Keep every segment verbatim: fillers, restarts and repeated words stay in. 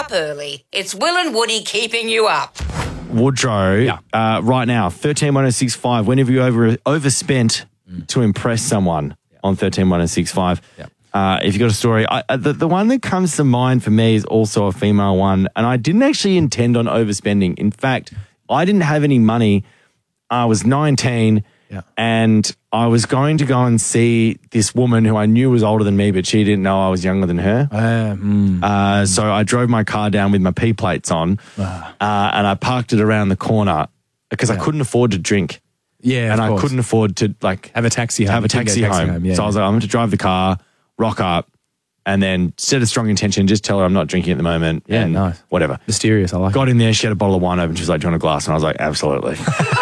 up early. It's Will and Woody keeping you up. Woodrow, Yeah. uh, right now, thirteen one oh six five. When have you over overspent mm. to impress someone yeah. on thirteen one oh six five? Yeah. Uh, if you've got a story, I, the, the one that comes to mind for me is also a female one, and I didn't actually intend on overspending. In fact, I didn't have any money. I was nineteen, yeah. and I was going to go and see this woman who I knew was older than me, but she didn't know I was younger than her. Uh, mm, uh, mm. So I drove my car down with my P plates on, uh, and I parked it around the corner because yeah. I couldn't afford to drink. Yeah, and of I course. couldn't afford to like have a taxi home. Have a taxi, taxi home. home. Yeah, so yeah. I was like, I'm going to drive the car, rock up, and then set a strong intention. Just tell her I'm not drinking at the moment. Yeah, and nice. Whatever. Mysterious. I like. Got it. in there. She had a bottle of wine open. She was like, "Do you want a glass?" And I was like, "Absolutely."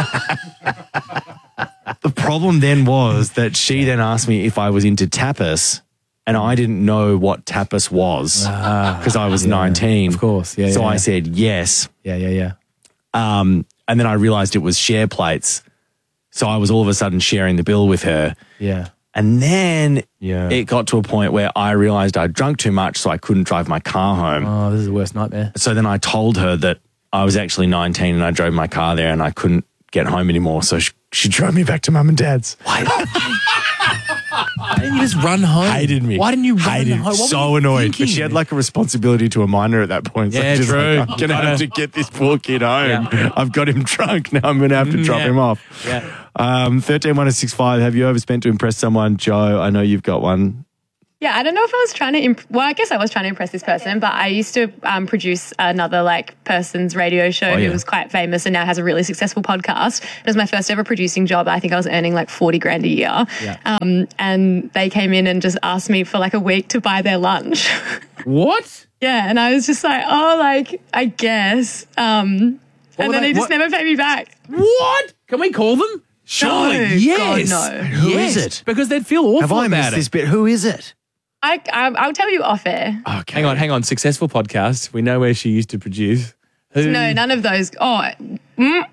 The problem then was that she then asked me if I was into tapas, and I didn't know what tapas was because I was yeah, nineteen. Of course, yeah. So yeah, I yeah. said yes. Yeah, yeah, yeah. Um, and then I realised it was share plates. So I was all of a sudden sharing the bill with her. Yeah. And then yeah. it got to a point where I realised I'd drunk too much, so I couldn't drive my car home. Oh, this is the worst nightmare. So then I told her that I was actually nineteen and I drove my car there and I couldn't get home anymore. So she, she drove me back to mum and dad's. Why? Why didn't you just run home? Hated me. Why didn't you run Hated home? What so were you annoyed. thinking? But she had like a responsibility to a minor at that point. So Yeah, she's true. Like, I'm going to have to get this poor kid home. Yeah. I've got him drunk. Now I'm going to have to drop Yeah. him off. Yeah. Um, thirteen one oh six five. Have you overspent to impress someone? Joe, I know you've got one. Yeah, I don't know if I was trying to, imp- well, I guess I was trying to impress this person, but I used to um, produce another like person's radio show Oh, who yeah. was quite famous and now has a really successful podcast. It was my first ever producing job. I think I was earning like forty grand a year. Yeah. Um, and they came in and just asked me for like a week to buy their lunch. What? Yeah, and I was just like, oh, like, I guess. Um, What and were then they- they just what- never paid me back. What? Can we call them? Surely, No, yes. God, no. Who yes. is it? Because they'd feel awful Have I about missed it. this bit? Who is it? I, I, I'll tell you off air. Okay. Hang on, hang on. Successful podcast. We know where she used to produce. Who? No, none of those. Oh, mm.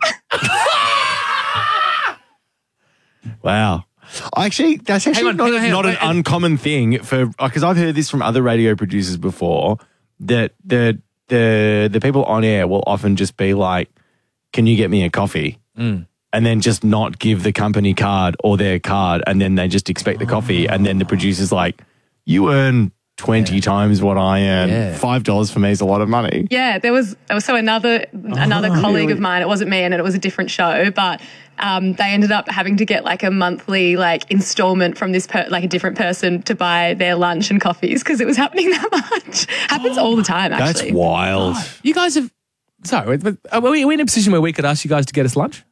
Wow. Actually, that's actually on, not, hang on, hang not on. an uncommon thing for because I've heard this from other radio producers before that the the the people on air will often just be like, "Can you get me a coffee?" Mm. And then just not give the company card or their card, and then they just expect the coffee, and then the producer's like, "You earn twenty Yeah. times what I earn. Yeah. Five dollars for me is a lot of money." Yeah, there was so another another Oh, colleague really? of mine. It wasn't me, and it was a different show. But um, they ended up having to get like a monthly like installment from this per- like a different person to buy their lunch and coffees because it was happening that much. Happens all the time, That's actually. wild. You guys have. Sorry, but are we, are we in a position where we could ask you guys to get us lunch?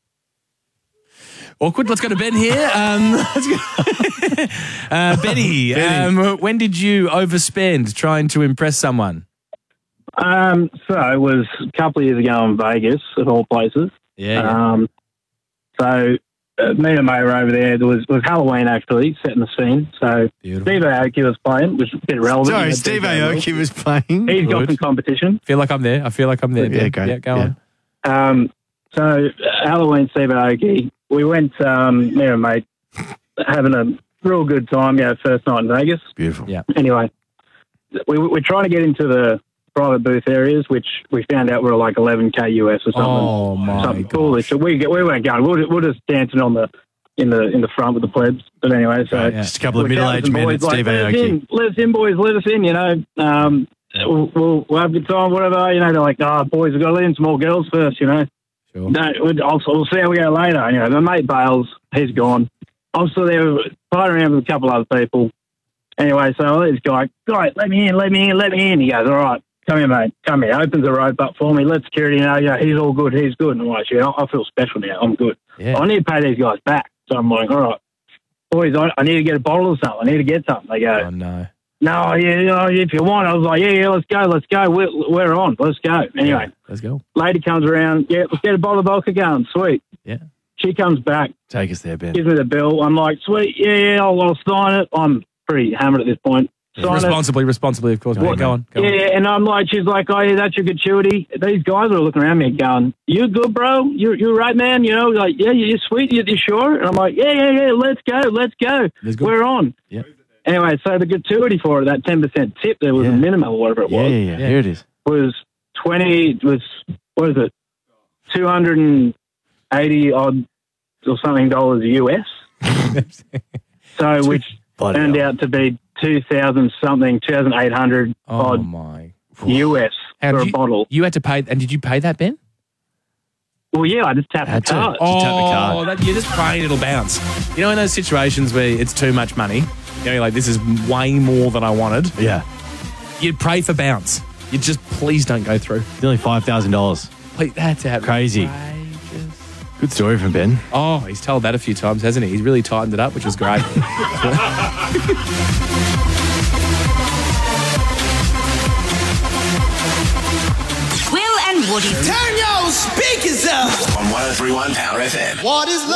Awkward. Let's go to Ben here. Um, let's go. uh, Benny, um, when did you overspend trying to impress someone? Um, so it was a couple of years ago in Vegas, of all places. Yeah. Um, so uh, me and mate were over there. It was, it was Halloween, actually, setting the scene. So Beautiful. Steve Aoki was playing, which was a bit relevant. Sorry, You know, Steve D J Will. Aoki was playing. He's got Good. some competition. Feel like I'm there. I feel like I'm there. Yeah, Ben. great. Yeah, go Yeah. on. Um, so uh, Halloween, Steve Aoki. We went, um, me and mate, having a real good time. Yeah, first night in Vegas. Beautiful. Yeah. Anyway, we, we're trying to get into the private booth areas, which we found out were like eleven K U S or something. Oh my something god. foolish. So we we weren't going. We we're, we're just dancing on the in the in the front with the plebs. But anyway, so Yeah. Just a couple of we found middle-aged some men boys at like, Steve let us Aoki. in, let us in, boys. Let us in. You know, um, we'll, we'll, we'll have a good time. Whatever. You know, they're like, oh, boys, we've got to let in some more girls first. You know. Sure. No, we'll, I'll, we'll see how we go later. Anyway, my mate bails. He's gone. I'm still there playing around with a couple other people. Anyway, so I let this guy, guy, let me in, let me in, let me in. He goes, all right, come here, mate. Come here. Opens the rope up for me. Let security know, yeah, he's all good. He's good. And I'm like, yeah, I feel special now. I'm good. Yeah. I need to pay these guys back. So I'm like, all right, boys, I, I need to get a bottle or something. I need to get something. They go, Oh no. no, yeah, yeah, if you want. I was like, yeah, yeah, let's go, let's go. We're, we're on. Let's go. Anyway, Let's go. lady comes around. Yeah, let's get a bottle of vodka going. Sweet. Yeah. She comes back, Take us there, Ben. gives me the bill. I'm like, sweet, yeah, yeah, I'll, I'll sign it. I'm pretty hammered at this point. Sign Responsibly, responsibly, of course. Go Yeah, on, go on. Go it. on. Yeah, and I'm like, she's like, oh, yeah, that's your gratuity. These guys are looking around me going, you good, bro? You you right, man? You know, like, yeah, you're sweet. You, you sure? And I'm like, yeah, yeah, yeah, let's go, let's go. Let's go. We're on. Yeah. Anyway, so the gratuity for it, that ten percent tip, there was Yeah. a minimum or whatever it Yeah, was. yeah, yeah. Yeah. Here it is. was twenty. Was what is it? Two hundred and eighty odd or something dollars U S. So which Bloody turned hell. out to be two thousand something, two thousand eight hundred Oh, odd my. U S And for a you, bottle. You had to pay, and did you pay that, Ben? Well, yeah, I just tapped Had the to. card. Oh. tap the card. Oh, that, you're just praying it'll bounce. You know, in those situations where it's too much money, you know, you're like, this is way more than I wanted. Yeah. You'd pray for bounce. You just, please don't go through. Nearly five thousand dollars. Please, that's outrageous. Crazy. Good story from Ben. Oh, he's told that a few times, hasn't he? He's really tightened it up, which was great. Will and Woody. Turn your speakers up. On one oh three point one Power F M. What is love?